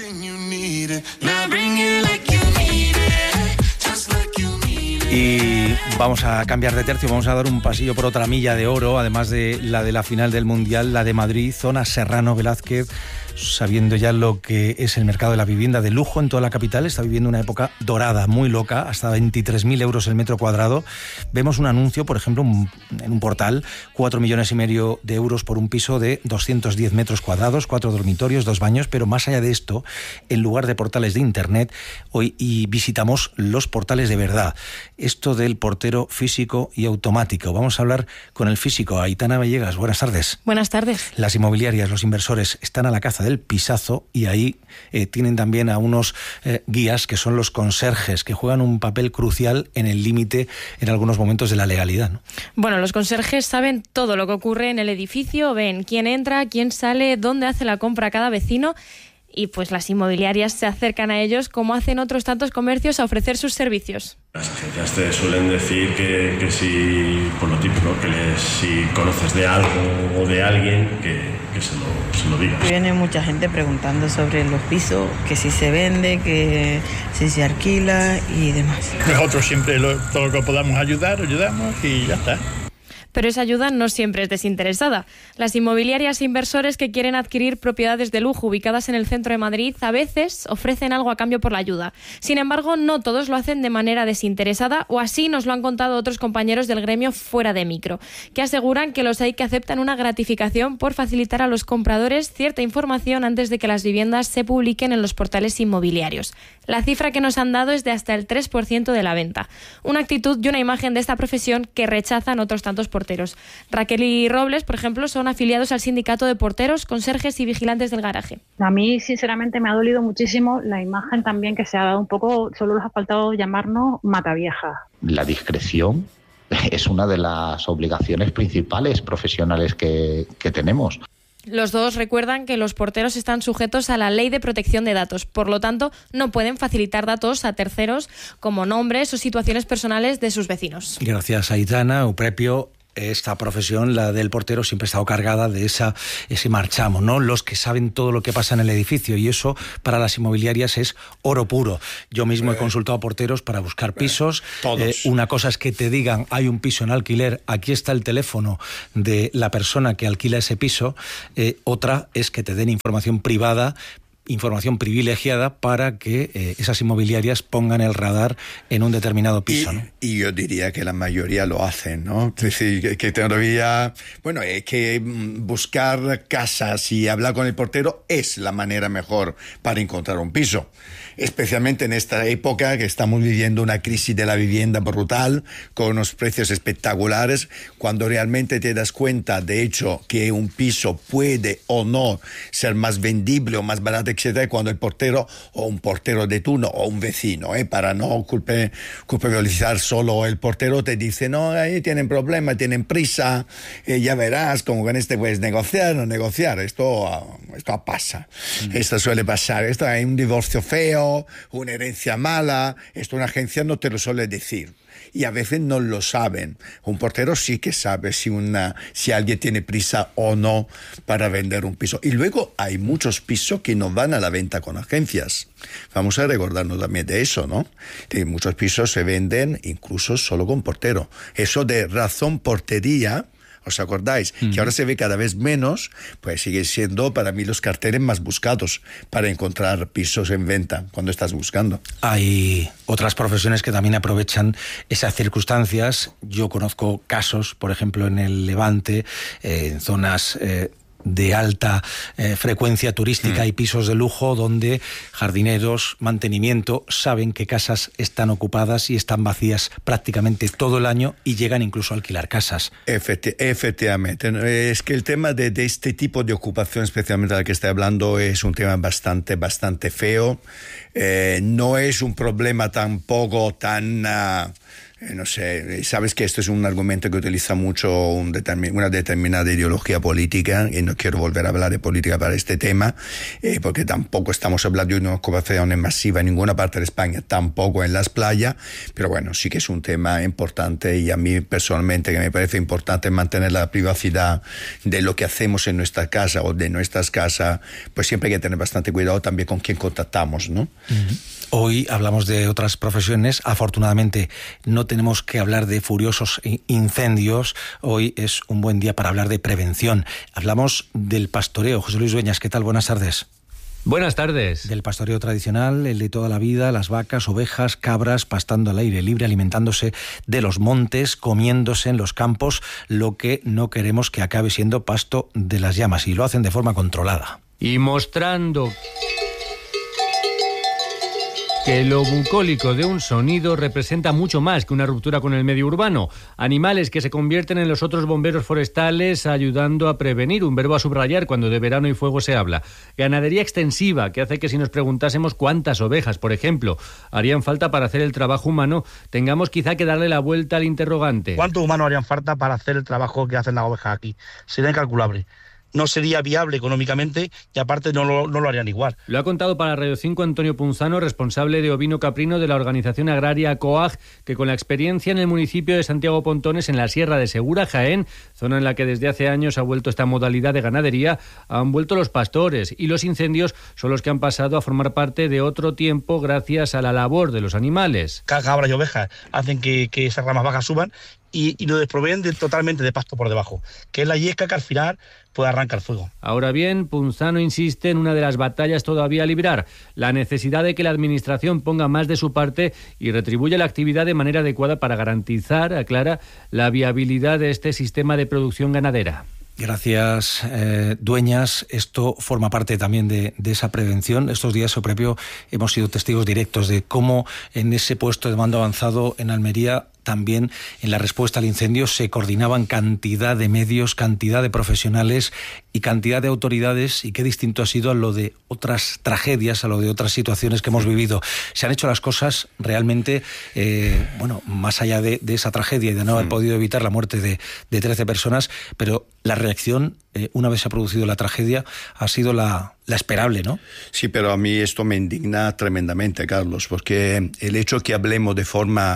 Y vamos a cambiar de tercio, vamos a dar un pasillo por otra milla de oro, además de la de la final del Mundial, la de Madrid, zona Serrano Velázquez, sabiendo ya lo que es el mercado de la vivienda de lujo en toda la capital. Está viviendo una época dorada, muy loca, hasta veintitrés mil euros el metro cuadrado. Vemos un anuncio, por ejemplo, un- en un portal, cuatro millones y medio de euros por un piso de doscientos diez metros cuadrados, cuatro dormitorios, dos baños, pero más allá de esto, en lugar de portales de internet, hoy y visitamos los portales de verdad. Esto del portero físico y automático. Vamos a hablar con el físico, Aitana Villegas. Buenas tardes. Buenas tardes. Las inmobiliarias, los inversores están a la caza del pisazo y ahí eh, tienen también a unos eh, guías que son los conserjes, que juegan un papel crucial en el límite en algunos momentos de la legalidad, ¿no? Bueno, los conserjes saben todo lo que ocurre en el edificio, ven quién entra, quién sale, dónde hace la compra cada vecino, y pues las inmobiliarias se acercan a ellos, como hacen otros tantos comercios, a ofrecer sus servicios. Las agencias te suelen decir que, que si, por lo típico, que les, si conoces de algo o de alguien, que, que se, lo, se lo digas. Viene mucha gente preguntando sobre los pisos, que si se vende, que si se alquila y demás. Nosotros siempre lo, todo lo que podamos ayudar, ayudamos y ya está. Pero esa ayuda no siempre es desinteresada. Las inmobiliarias e inversores que quieren adquirir propiedades de lujo ubicadas en el centro de Madrid a veces ofrecen algo a cambio por la ayuda. Sin embargo, no todos lo hacen de manera desinteresada, o así nos lo han contado otros compañeros del gremio fuera de micro, que aseguran que los hay que aceptan una gratificación por facilitar a los compradores cierta información antes de que las viviendas se publiquen en los portales inmobiliarios. La cifra que nos han dado es de hasta el tres por ciento de la venta. Una actitud y una imagen de esta profesión que rechazan otros tantos porteros. Raquel y Robles, por ejemplo, son afiliados al sindicato de porteros, conserjes y vigilantes del garaje. A mí, sinceramente, me ha dolido muchísimo la imagen también que se ha dado un poco, solo les ha faltado llamarnos mataviejas. La discreción es una de las obligaciones principales profesionales que, que tenemos. Los dos recuerdan que los porteros están sujetos a la Ley de Protección de Datos, por lo tanto, no pueden facilitar datos a terceros como nombres o situaciones personales de sus vecinos. Gracias, Aitana. Euprepio, esta profesión, la del portero, siempre ha estado cargada de esa, ese marchamo, ¿no? Los que saben todo lo que pasa en el edificio, y eso para las inmobiliarias es oro puro. Yo mismo eh, he consultado a porteros para buscar pisos. Eh, todos. Eh, una cosa es que te digan, hay un piso en alquiler, aquí está el teléfono de la persona que alquila ese piso. Eh, otra es que te den información privada, información privilegiada para que eh, esas inmobiliarias pongan el radar en un determinado piso, y, ¿no? Y yo diría que la mayoría lo hacen, ¿no? Es decir, que, que todavía, bueno, hay que buscar casas y hablar con el portero es la manera mejor para encontrar un piso. Especialmente en esta época que estamos viviendo una crisis de la vivienda brutal, con unos precios espectaculares, cuando realmente te das cuenta, de hecho, que un piso puede o no ser más vendible o más barato, etcétera, cuando el portero o un portero de turno o un vecino, ¿eh? para no culpe, culpabilizar solo el portero, te dice, no, ahí tienen problemas, tienen prisa, eh, ya verás, como con este puedes negociar o negociar, esto, esto pasa, mm. esto suele pasar, esto hay un divorcio feo, una herencia mala, esto una agencia no te lo suele decir. Y a veces no lo saben. Un portero sí que sabe si, una, si alguien tiene prisa o no para vender un piso. Y luego hay muchos pisos que no van a la venta con agencias. Vamos a recordarnos también de eso, ¿no? Que muchos pisos se venden incluso solo con portero. Eso de razón portería, ¿os acordáis? Uh-huh. Que ahora se ve cada vez menos, pues sigue siendo para mí los carteles más buscados para encontrar pisos en venta cuando estás buscando. Hay otras profesiones que también aprovechan esas circunstancias. Yo conozco casos, por ejemplo, en el Levante, eh, en zonas Eh, de alta eh, frecuencia turística mm. y pisos de lujo donde jardineros, mantenimiento, saben que casas están ocupadas y están vacías prácticamente todo el año y llegan incluso a alquilar casas. Efecti- efectivamente. Es que el tema de, de este tipo de ocupación, especialmente la que estoy hablando, es un tema bastante, bastante feo. Eh, no es un problema tampoco tan... Uh, No sé, sabes que esto es un argumento que utiliza mucho un determin- una determinada ideología política, y no quiero volver a hablar de política para este tema, eh, porque tampoco estamos hablando de una ocupación masiva en ninguna parte de España, tampoco en las playas, pero bueno, sí que es un tema importante, y a mí personalmente que me parece importante mantener la privacidad de lo que hacemos en nuestra casa o de nuestras casas, pues siempre hay que tener bastante cuidado también con quién contactamos, ¿no? Uh-huh. Hoy hablamos de otras profesiones. Afortunadamente no tenemos que hablar de furiosos incendios. Hoy es un buen día para hablar de prevención. Hablamos del pastoreo. José Luis Dueñas, ¿qué tal? Buenas tardes. Buenas tardes. Del pastoreo tradicional, el de toda la vida, las vacas, ovejas, cabras, pastando al aire libre, alimentándose de los montes, comiéndose en los campos, lo que no queremos que acabe siendo pasto de las llamas, y lo hacen de forma controlada. Y mostrando que lo bucólico de un sonido representa mucho más que una ruptura con el medio urbano. Animales que se convierten en los otros bomberos forestales, ayudando a prevenir, un verbo a subrayar cuando de verano y fuego se habla. Ganadería extensiva, que hace que si nos preguntásemos cuántas ovejas, por ejemplo, harían falta para hacer el trabajo humano, tengamos quizá que darle la vuelta al interrogante. ¿Cuántos humanos harían falta para hacer el trabajo que hacen las ovejas aquí? Sería incalculable. No sería viable económicamente, y aparte no lo, no lo harían igual. Lo ha contado para Radio cinco Antonio Punzano, responsable de ovino caprino de la organización agraria COAG, que con la experiencia en el municipio de Santiago Pontones, en la Sierra de Segura, Jaén, zona en la que desde hace años ha vuelto esta modalidad de ganadería, han vuelto los pastores, y los incendios son los que han pasado a formar parte de otro tiempo gracias a la labor de los animales. Cabras y ovejas hacen que, que esas ramas bajas suban, y, y lo desproveen de, totalmente de pasto por debajo, que es la yesca que al final puede arrancar fuego. Ahora bien, Punzano insiste en una de las batallas todavía a librar, la necesidad de que la Administración ponga más de su parte y retribuya la actividad de manera adecuada para garantizar, aclara, la viabilidad de este sistema de producción ganadera. Gracias, eh, Dueñas. Esto forma parte también de, de esa prevención. Estos días, Sopropio, hemos sido testigos directos de cómo en ese puesto de mando avanzado en Almería, también en la respuesta al incendio, se coordinaban cantidad de medios, cantidad de profesionales y cantidad de autoridades, y qué distinto ha sido a lo de otras tragedias, a lo de otras situaciones que hemos vivido. Se han hecho las cosas realmente, eh, bueno, más allá de, de esa tragedia y de no haber podido evitar la muerte de, de trece personas, pero la reacción, eh, una vez se ha producido la tragedia, ha sido la, la esperable, ¿no? Sí, pero a mí esto me indigna tremendamente, Carlos, porque el hecho que hablemos de forma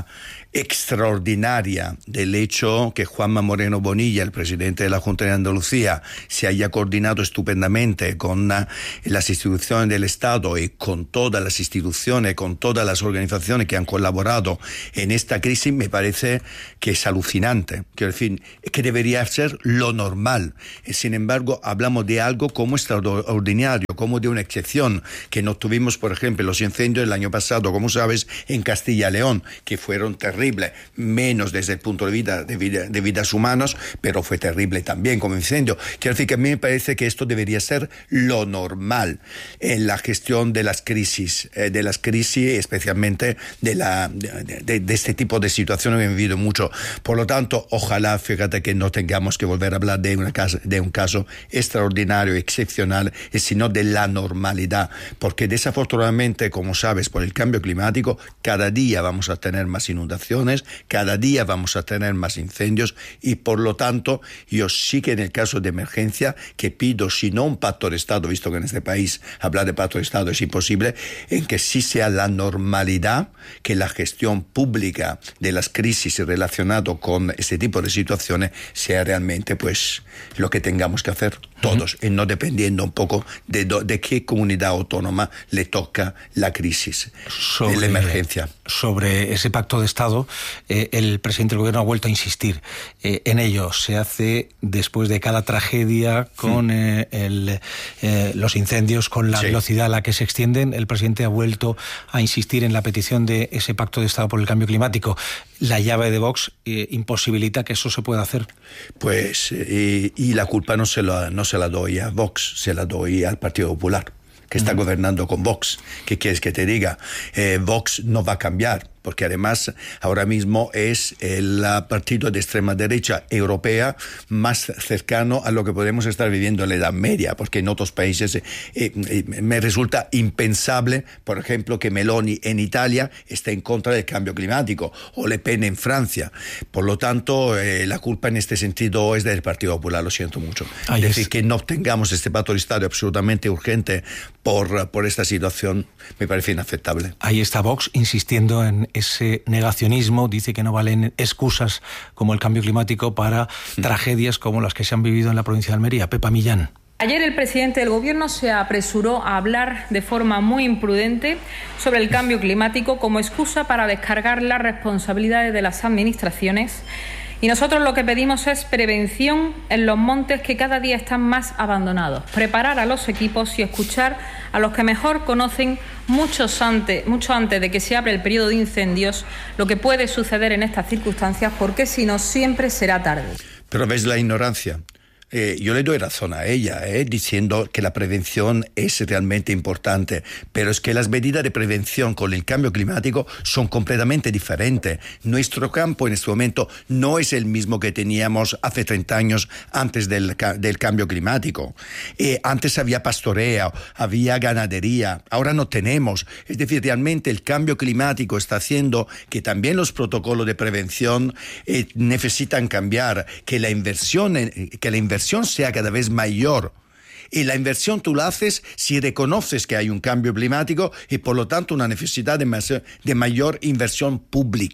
extraordinaria del hecho que Juanma Moreno Bonilla, el presidente de la Junta de Andalucía, se haya coordinado estupendamente con uh, las instituciones del Estado y con todas las instituciones, con todas las organizaciones que han colaborado en esta crisis, me parece que es alucinante. Que, en fin, que debería ser lo normal. Sin embargo, hablamos de algo como extraordinario, como de una excepción, que no tuvimos, por ejemplo, los incendios el año pasado, como sabes, en Castilla y León, que fueron terribles, menos desde el punto de vista de, vida, de vidas humanas, pero fue terrible también como incendio. Quiero decir que a mí me parece que esto debería ser lo normal en la gestión de las crisis, eh, de las crisis, especialmente de, la, de, de, de este tipo de situaciones que hemos vivido mucho. Por lo tanto, ojalá, fíjate, que no tengamos que volver a hablar de, una casa, de un caso extraordinario, excepcional, sino de la normalidad, porque desafortunadamente, como sabes, por el cambio climático, cada día vamos a tener más inundaciones, cada día vamos a tener más incendios, y por lo tanto yo sí que en el caso de emergencia, que pido, si no un pacto de Estado, visto que en este país hablar de pacto de Estado es imposible, en que sí sea la normalidad, que la gestión pública de las crisis relacionado con este tipo de situaciones sea realmente pues lo que tengamos que hacer todos, uh-huh. y no dependiendo un poco de, do, de qué comunidad autónoma le toca la crisis, sobre, la emergencia. Sobre ese pacto de Estado, eh, el presidente del Gobierno ha vuelto a insistir eh, en ello. Se hace después de cada tragedia con eh, el, eh, los incendios, con la sí. velocidad a la que se extienden. El presidente ha vuelto a insistir en la petición de ese pacto de Estado por el cambio climático. La llave de Vox eh, imposibilita que eso se pueda hacer. Pues, eh, y la culpa no se, la, no se la doy a Vox, se la doy al Partido Popular, que está uh-huh. gobernando con Vox. ¿Qué quieres que te diga? Eh, Vox no va a cambiar, porque además ahora mismo es el partido de extrema derecha europea más cercano a lo que podemos estar viviendo en la Edad Media, porque en otros países eh, eh, me resulta impensable, por ejemplo, que Meloni en Italia esté en contra del cambio climático, o Le Pen en Francia. Por lo tanto, eh, la culpa en este sentido es del Partido Popular, lo siento mucho. Ahí es decir, es. que no obtengamos este pacto de Estado absolutamente urgente por, por esta situación me parece inaceptable. Ahí está Vox insistiendo en ese negacionismo, dice que no valen excusas como el cambio climático para mm. tragedias como las que se han vivido en la provincia de Almería. Pepa Millán. Ayer el presidente del Gobierno se apresuró a hablar de forma muy imprudente sobre el cambio climático como excusa para descargar las responsabilidades de las administraciones, y nosotros lo que pedimos es prevención en los montes que cada día están más abandonados, preparar a los equipos y escuchar a los que mejor conocen muchos antes, mucho antes de que se abra el periodo de incendios lo que puede suceder en estas circunstancias, porque si no siempre será tarde. Pero ves la ignorancia. Eh, yo le doy razón a ella, eh, diciendo que la prevención es realmente importante, pero es que las medidas de prevención con el cambio climático son completamente diferentes. Nuestro campo en este momento no es el mismo que teníamos hace treinta años antes del, del cambio climático. Eh, antes había pastoreo, había ganadería, ahora no tenemos. Es decir, realmente el cambio climático está haciendo que también los protocolos de prevención eh, necesitan cambiar, que la inversión, en, que la inversión sea cada vez mayor. Y la inversión tú la haces si reconoces que hay un cambio climático y por lo tanto una necesidad de, más, de mayor inversión pública.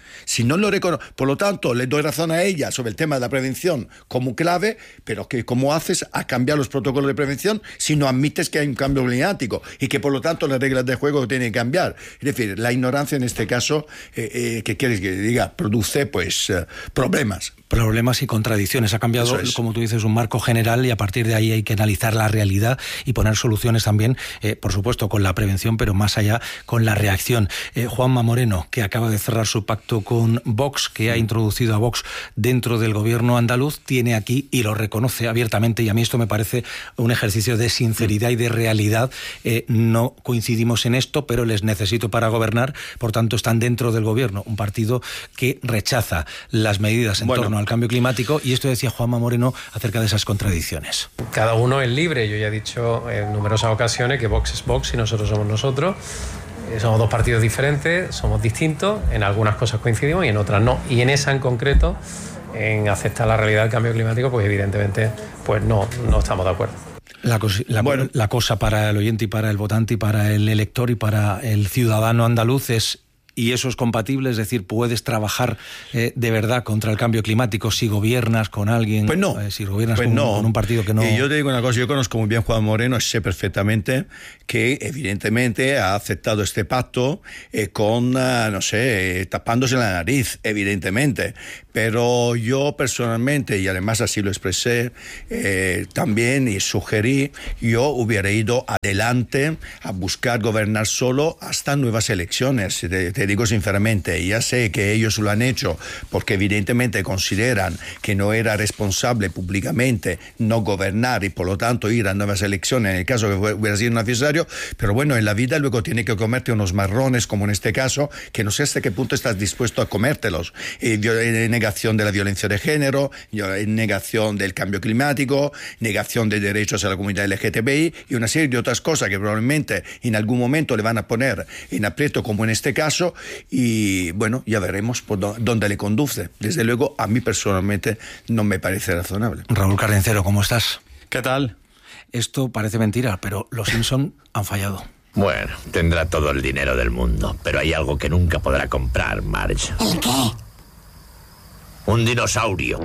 Si no lo recono- por lo tanto, le doy razón a ella sobre el tema de la prevención como clave, pero que cómo haces a cambiar los protocolos de prevención si no admites que hay un cambio climático y que por lo tanto las reglas de juego tienen que cambiar. Es decir, la ignorancia en este caso, eh, eh, ¿qué quieres que diga? Produce pues eh, problemas. Problemas y contradicciones. Ha cambiado, es. como tú dices, un marco general y a partir de ahí hay que analizar la realidad y poner soluciones también, eh, por supuesto, con la prevención, pero más allá con la reacción. Eh, Juanma Moreno, que acaba de cerrar su pacto con Vox, que ha introducido a Vox dentro del gobierno andaluz, tiene aquí, y lo reconoce abiertamente, y a mí esto me parece un ejercicio de sinceridad y de realidad. Eh, no coincidimos en esto, pero les necesito para gobernar, por tanto están dentro del gobierno. Un partido que rechaza las medidas en bueno. torno al cambio climático, y esto decía Juanma Moreno acerca de esas contradicciones. Cada uno es libre. Yo ya he dicho en numerosas ocasiones que Vox es Vox y nosotros somos nosotros. Somos dos partidos diferentes, somos distintos, en algunas cosas coincidimos y en otras no. Y en esa en concreto, en aceptar la realidad del cambio climático, pues evidentemente pues no, no estamos de acuerdo. La cosa, la, bueno. la cosa para el oyente y para el votante y para el elector y para el ciudadano andaluz es: ¿y eso es compatible? Es decir, ¿puedes trabajar eh, de verdad contra el cambio climático si gobiernas con alguien? Pues no. Eh, si gobiernas pues con, no. con un partido que no... Y yo te digo una cosa, yo conozco muy bien a Juan Moreno, sé perfectamente que evidentemente ha aceptado este pacto eh, con, uh, no sé, eh, tapándose la nariz, evidentemente. Pero yo personalmente, y además así lo expresé eh, también y sugerí, yo hubiera ido adelante a buscar gobernar solo hasta nuevas elecciones. Te, te digo sinceramente, ya sé que ellos lo han hecho porque evidentemente consideran que no era responsable públicamente no gobernar y por lo tanto ir a nuevas elecciones en el caso que hubiera sido necesario, pero bueno, en la vida luego tiene que comerte unos marrones como en este caso, que no sé hasta qué punto estás dispuesto a comértelos. Eh, yo, en negación de la violencia de género, en negación del cambio climático, negación de derechos a la comunidad L G T B I y una serie de otras cosas que probablemente en algún momento le van a poner en aprieto como en este caso, y bueno, ya veremos por dónde le conduce. Desde luego, a mí personalmente no me parece razonable. Raúl Cardencero, ¿cómo estás? ¿Qué tal? Esto parece mentira, pero los Simpson han fallado. Bueno, tendrá todo el dinero del mundo, pero hay algo que nunca podrá comprar, Marge. ¿El qué? Un dinosaurio.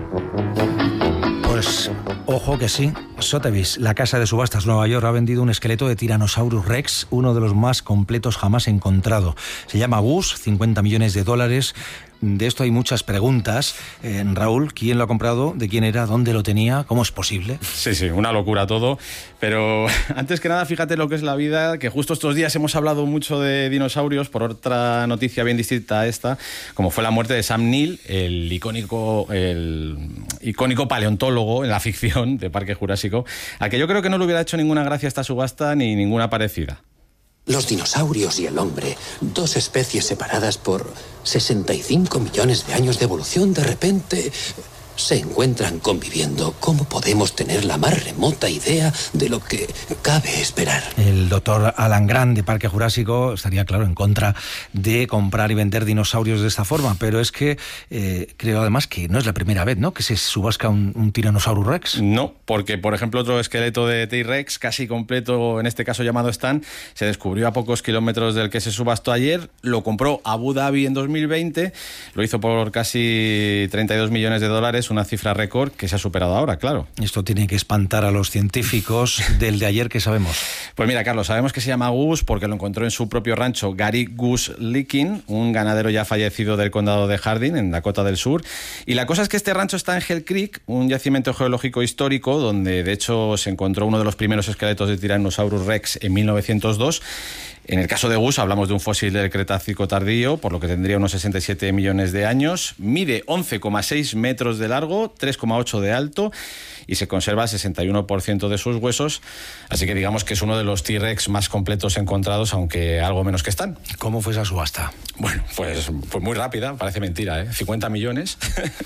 Pues ojo que sí. Sotheby's, la casa de subastas Nueva York, ha vendido un esqueleto de Tyrannosaurus Rex, uno de los más completos jamás encontrado. Se llama Gus, cincuenta millones de dólares. De esto hay muchas preguntas. Eh, Raúl, ¿quién lo ha comprado? ¿De quién era? ¿Dónde lo tenía? ¿Cómo es posible? Sí, sí, una locura todo. Pero antes que nada, fíjate lo que es la vida, que justo estos días hemos hablado mucho de dinosaurios por otra noticia bien distinta a esta, como fue la muerte de Sam Neill, el icónico, el icónico paleontólogo en la ficción de Parque Jurásico, a que yo creo que no le hubiera hecho ninguna gracia esta subasta ni ninguna parecida. Los dinosaurios y el hombre, dos especies separadas por sesenta y cinco millones de años de evolución, de repente se encuentran conviviendo. ¿Cómo podemos tener la más remota idea de lo que cabe esperar? El doctor Alan Grant de Parque Jurásico estaría, claro, en contra de comprar y vender dinosaurios de esta forma, pero es que eh, creo además que no es la primera vez, ¿no?, que se subasca un, un Tyrannosaurus Rex. No, porque por ejemplo otro esqueleto de T-Rex casi completo, en este caso llamado Stan, se descubrió a pocos kilómetros del que se subastó ayer, lo compró Abu Dhabi en dos mil veinte, lo hizo por casi treinta y dos millones de dólares, una cifra récord que se ha superado ahora, claro. Esto tiene que espantar a los científicos. Del de ayer, ¿qué sabemos? Pues mira, Carlos, sabemos que se llama Gus porque lo encontró en su propio rancho Gary Gus Likin, un ganadero ya fallecido del condado de Hardin, en Dakota del Sur. Y la cosa es que este rancho está en Hell Creek, un yacimiento geológico histórico donde de hecho se encontró uno de los primeros esqueletos de Tyrannosaurus Rex en mil novecientos dos. En el caso de Gus hablamos de un fósil del Cretácico tardío, por lo que tendría unos sesenta y siete millones de años. Mide once coma seis metros de largo, tres coma ocho de alto y se conserva el sesenta y uno por ciento de sus huesos. Así que digamos que es uno de los T-Rex más completos encontrados, aunque algo menos que están. ¿Cómo fue esa subasta? Bueno, pues, pues muy rápida, parece mentira, ¿eh? cincuenta millones.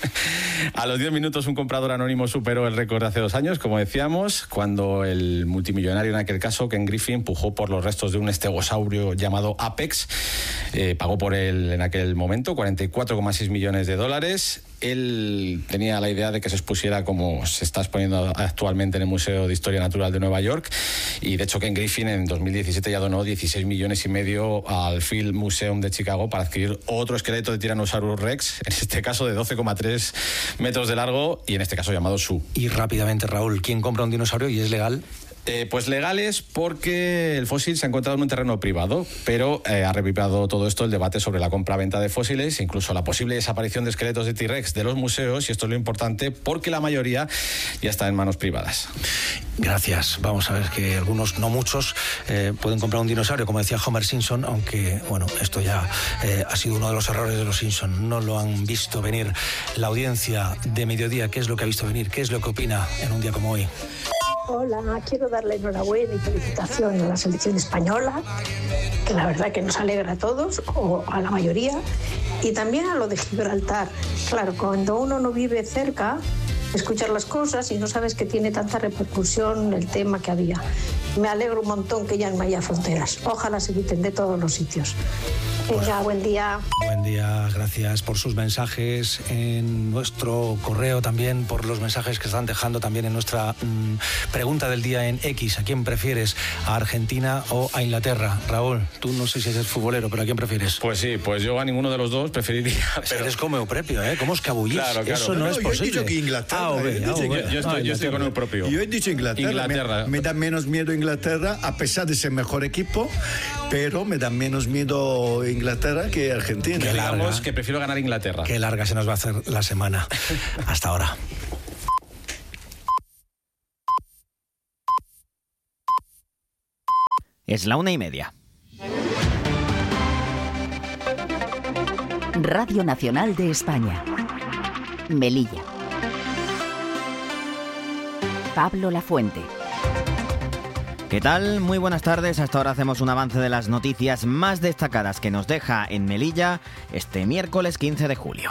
A los diez minutos un comprador anónimo superó el récord de hace dos años, como decíamos, cuando el multimillonario en aquel caso, Ken Griffin, pujó por los restos de un estegosaurio llamado Apex. Eh, pagó por él en aquel momento cuarenta y cuatro coma seis millones de dólares. Él tenía la idea de que se expusiera como se está exponiendo actualmente en el Museo de Historia Natural de Nueva York, y de hecho Ken Griffin en dos mil diecisiete ya donó dieciséis millones y medio al Field Museum de Chicago para adquirir otro esqueleto de Tyrannosaurus Rex, en este caso de doce coma tres metros de largo y en este caso llamado Su. Y rápidamente, Raúl, ¿quién compra un dinosaurio y es legal? Eh, pues legales porque el fósil se ha encontrado en un terreno privado, pero eh, ha revivado todo esto el debate sobre la compra-venta de fósiles, incluso la posible desaparición de esqueletos de T-Rex de los museos, y esto es lo importante porque la mayoría ya está en manos privadas. Gracias. Vamos a ver que algunos, no muchos, eh, pueden comprar un dinosaurio, como decía Homer Simpson, aunque, bueno, esto ya eh, ha sido uno de los errores de los Simpson. No lo han visto venir. La audiencia de Mediodía, ¿qué es lo que ha visto venir? ¿Qué es lo que opina en un día como hoy? Hola, quiero darle enhorabuena y felicitación a la selección española, que la verdad que nos alegra a todos, o a la mayoría, y también a lo de Gibraltar. Claro, cuando uno no vive cerca, escuchas las cosas y no sabes que tiene tanta repercusión el tema que había. Me alegro un montón que ya no haya fronteras. Ojalá se quiten de todos los sitios. Venga, buen día. Buen día, gracias por sus mensajes en nuestro correo, también por los mensajes que están dejando también en nuestra mmm, pregunta del día en X. ¿A quién prefieres? ¿A Argentina o a Inglaterra? Raúl, tú no sé si eres futbolero, pero ¿a quién prefieres? Pues sí, pues yo a ninguno de los dos preferiría. Pero eres como Eupropio, ¿eh? ¿Cómo os cabullís? Claro, claro. Eso no, no es yo posible. Yo he dicho que Inglaterra. Ah, okay, yo, ah, que, bueno. yo, estoy, ah, yo estoy con Eupropio. Yo he dicho Inglaterra. Inglaterra. Me, me da menos miedo Inglaterra, a pesar de ser mejor equipo, pero me da menos miedo Inglaterra que Argentina. Que digamos que prefiero ganar Inglaterra. Qué larga se nos va a hacer la semana. Hasta ahora. Es la una y media. Radio Nacional de España. Melilla. Pablo Lafuente. ¿Qué tal? Muy buenas tardes. Hasta ahora hacemos un avance de las noticias más destacadas que nos deja en Melilla este miércoles quince de julio.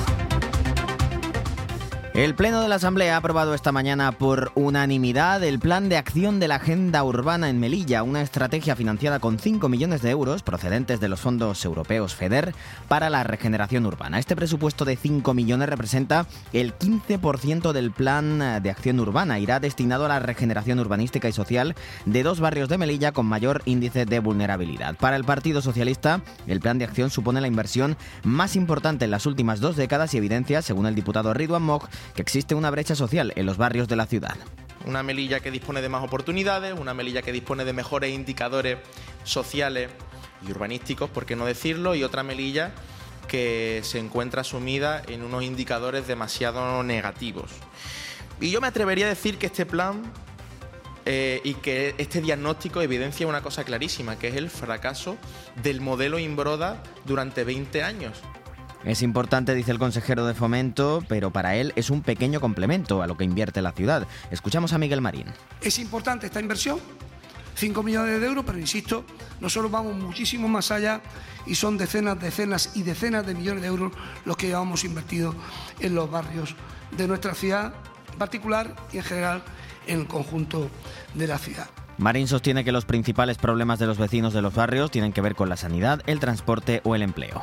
El Pleno de la Asamblea ha aprobado esta mañana por unanimidad el Plan de Acción de la Agenda Urbana en Melilla, una estrategia financiada con cinco millones de euros procedentes de los fondos europeos FEDER para la regeneración urbana. Este presupuesto de cinco millones representa el quince por ciento del Plan de Acción Urbana. Irá destinado a la regeneración urbanística y social de dos barrios de Melilla con mayor índice de vulnerabilidad. Para el Partido Socialista, el Plan de Acción supone la inversión más importante en las últimas dos décadas y evidencia, según el diputado Ridwan Mock, que existe una brecha social en los barrios de la ciudad. Una Melilla que dispone de más oportunidades, una Melilla que dispone de mejores indicadores sociales y urbanísticos, por qué no decirlo, y otra Melilla que se encuentra sumida en unos indicadores demasiado negativos. Y yo me atrevería a decir que este plan eh, y que este diagnóstico evidencia una cosa clarísima, que es el fracaso del modelo Imbroda durante veinte años. Es importante, dice el consejero de Fomento, pero para él es un pequeño complemento a lo que invierte la ciudad. Escuchamos a Miguel Marín. Es importante esta inversión, cinco millones de euros, pero insisto, nosotros vamos muchísimo más allá y son decenas, decenas y decenas de millones de euros los que llevamos invertidos en los barrios de nuestra ciudad en particular y en general en el conjunto de la ciudad. Marín sostiene que los principales problemas de los vecinos de los barrios tienen que ver con la sanidad, el transporte o el empleo.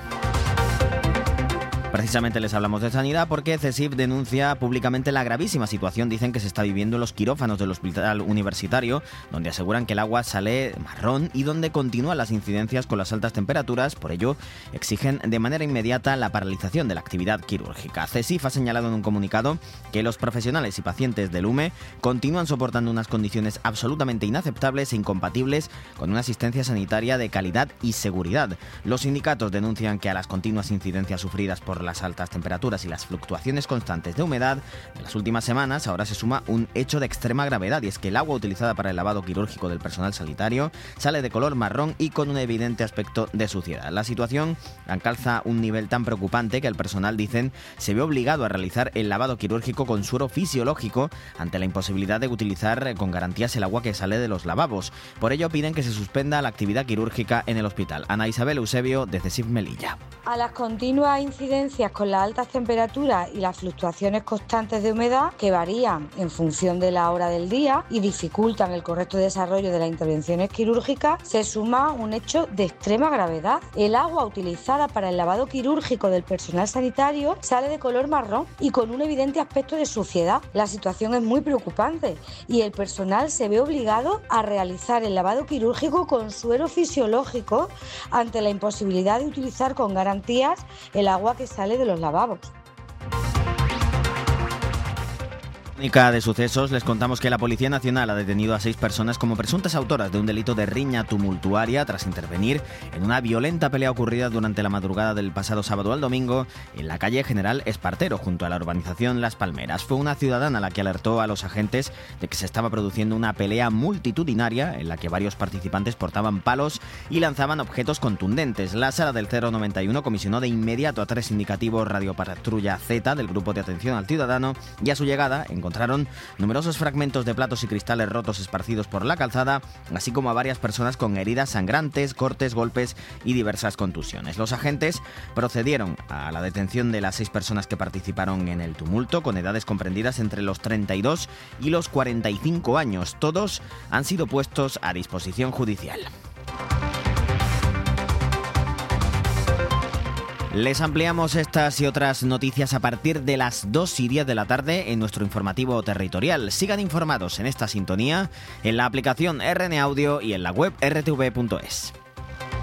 Precisamente les hablamos de sanidad porque CESIF denuncia públicamente la gravísima situación, dicen, que se está viviendo en los quirófanos del hospital universitario, donde aseguran que el agua sale marrón y donde continúan las incidencias con las altas temperaturas. Por ello, exigen de manera inmediata la paralización de la actividad quirúrgica. CESIF ha señalado en un comunicado que los profesionales y pacientes del U M E continúan soportando unas condiciones absolutamente inaceptables e incompatibles con una asistencia sanitaria de calidad y seguridad. Los sindicatos denuncian que a las continuas incidencias sufridas por las altas temperaturas y las fluctuaciones constantes de humedad de las últimas semanas, ahora se suma un hecho de extrema gravedad, y es que el agua utilizada para el lavado quirúrgico del personal sanitario sale de color marrón y con un evidente aspecto de suciedad. La situación alcanza un nivel tan preocupante que el personal, dicen, se ve obligado a realizar el lavado quirúrgico con suero fisiológico ante la imposibilidad de utilizar con garantías el agua que sale de los lavabos. Por ello piden que se suspenda la actividad quirúrgica en el hospital. Ana Isabel Eusebio, de CESIF Melilla. A las continuas incidencias consecuencias con las altas temperaturas y las fluctuaciones constantes de humedad que varían en función de la hora del día y dificultan el correcto desarrollo de las intervenciones quirúrgicas, se suma un hecho de extrema gravedad. El agua utilizada para el lavado quirúrgico del personal sanitario sale de color marrón y con un evidente aspecto de suciedad. La situación es muy preocupante y el personal se ve obligado a realizar el lavado quirúrgico con suero fisiológico ante la imposibilidad de utilizar con garantías el agua que sale de los lavabos. Crónica de sucesos, les contamos que la Policía Nacional ha detenido a seis personas como presuntas autoras de un delito de riña tumultuaria tras intervenir en una violenta pelea ocurrida durante la madrugada del pasado sábado al domingo en la calle General Espartero, junto a la urbanización Las Palmeras. Fue una ciudadana la que alertó a los agentes de que se estaba produciendo una pelea multitudinaria en la que varios participantes portaban palos y lanzaban objetos contundentes. La sala del cero noventa y uno comisionó de inmediato a tres indicativos Radio Patrulla Z del Grupo de Atención al Ciudadano y a su llegada encontraron numerosos fragmentos de platos y cristales rotos esparcidos por la calzada, así como a varias personas con heridas sangrantes, cortes, golpes y diversas contusiones. Los agentes procedieron a la detención de las seis personas que participaron en el tumulto, con edades comprendidas entre los treinta y dos y los cuarenta y cinco años. Todos han sido puestos a disposición judicial. Les ampliamos estas y otras noticias a partir de las dos y diez de la tarde en nuestro informativo territorial. Sigan informados en esta sintonía, en la aplicación R N Audio y en la web r t v punto es.